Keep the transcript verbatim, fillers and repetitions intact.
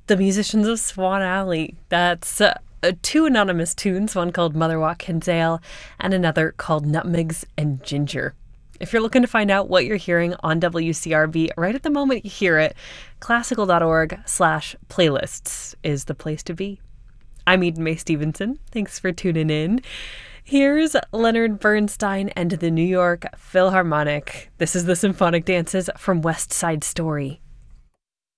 the musicians of Swan Alley. That's uh, two anonymous tunes, one called Mother Watkins Ale and another called Nutmegs and Ginger. If you're looking to find out what you're hearing on W C R B right at the moment you hear it, classical.org slash playlists is the place to be. I'm Eden Mae Stevenson. Thanks for tuning in. Here's Leonard Bernstein and the New York Philharmonic. This is the Symphonic Dances from West Side Story.